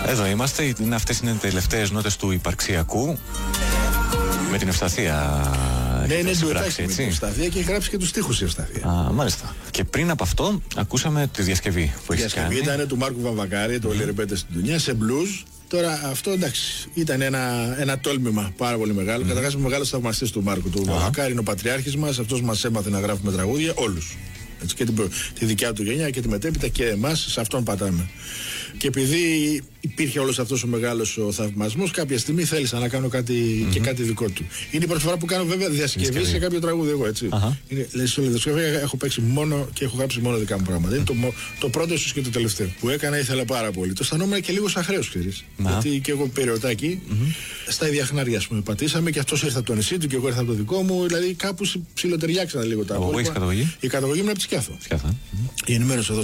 Εδώ είμαστε, αυτές είναι οι τελευταίες νότες του υπαρξιακού. Με την Ευσταθία. Ναι, είναι ντουετάκι με την Ευσταθία και έχει γράψει και τους στίχους η Ευσταθία. Α, μάλιστα. Και πριν από αυτό, ακούσαμε τη διασκευή που έχει κάνει. Η διασκευή ήταν του Μάρκου Βαμβακάρη, το Όλοι Ρεμπέτε στην Τουνιά, σε blues. Τώρα αυτό εντάξει, ήταν ένα τόλμημα πάρα πολύ μεγάλο. Καταρχάς είμαι μεγάλος θαυμαστής του Μάρκου του Βαμβακάρη, είναι ο πατριάρχης μας, αυτός μας έμαθε να γράφουμε τραγούδια, όλους. Έτσι, και τη δικιά του γενιά και τη μετέπειτα και εμάς, σε αυτόν πατάμε. Και επειδή υπήρχε όλος αυτός ο μεγάλος θαυμασμός, κάποια στιγμή θέλησα να κάνω κάτι και κάτι δικό του. Είναι η πρώτη φορά που κάνω βέβαια διασκευή σε κάποιο τραγούδι εγώ, έτσι. Στο διασκευή έχω παίξει μόνο και έχω γράψει μόνο δικά μου πράγματα. Είναι το πρώτο, ίσως και το τελευταίο που έκανα, ήθελα πάρα πολύ. Το αισθανόμουν και λίγο σαν χρέος, ξέρεις. Γιατί και εγώ περιοτάκι, στα ίδια χνάρια, ας πούμε, πατήσαμε και αυτός ήρθε από το νησί του και εγώ ήρθα από το δικό μου. Δηλαδή κάπου ψιλοτεριάξαν λίγο τα πράγματα. Η καταγωγή μου είναι από τη Σκιάθο. Η ενημένος εδώ